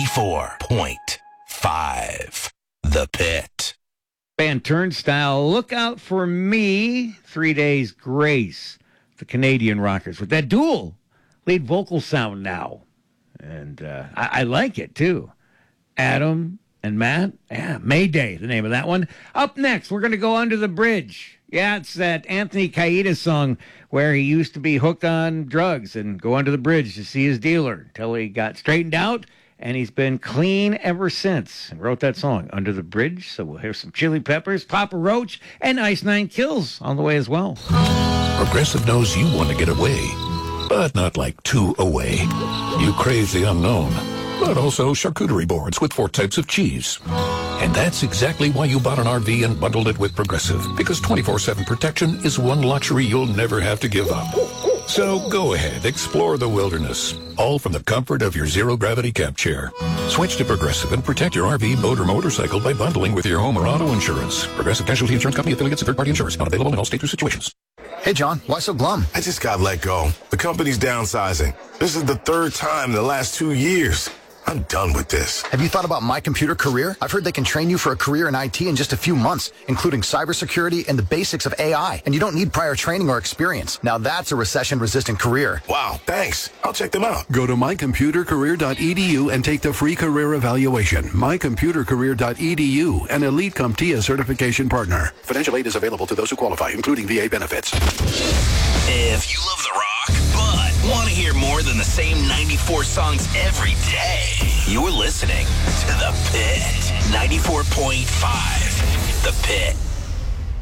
94.5 The Pit. Band Turnstile, Look Out for Me, 3 Days Grace, the Canadian Rockers, with that dual lead vocal sound now. And I like it, too. Adam and Matt, Mayday, the name of that one. Up next, we're going to go Under the Bridge. Yeah, it's that Anthony Kiedis song where he used to be hooked on drugs and go under the bridge to see his dealer until he got straightened out, and he's been clean ever since. And wrote that song, Under the Bridge. So we'll hear some Chili Peppers, Papa Roach, and Ice Nine Kills on the way as well. Progressive knows you want to get away, but not like too away. You crave the unknown, but also charcuterie boards with 4 types of cheese. And that's exactly why you bought an RV and bundled it with Progressive, because 24/7 protection is one luxury you'll never have to give up. So go ahead, explore the wilderness, all from the comfort of your zero-gravity camp chair. Switch to Progressive and protect your RV, boat, or motorcycle by bundling with your home or auto insurance. Progressive Casualty Insurance Company, affiliates, and third-party insurance. Not available in all states or situations. Hey, John, why so glum? I just got let go. The company's downsizing. This is the 3rd time in the last 2 years. I'm done with this. Have you thought about My Computer Career? I've heard they can train you for a career in IT in just a few months, including cybersecurity and the basics of AI. And you don't need prior training or experience. Now that's a recession-resistant career. Wow, thanks. I'll check them out. Go to mycomputercareer.edu and take the free career evaluation. Mycomputercareer.edu, an Elite CompTIA certification partner. Financial aid is available to those who qualify, including VA benefits. If you love the rock, but want to hear more than the same 94 songs every day, you're listening to The Pit. 94.5 The Pit.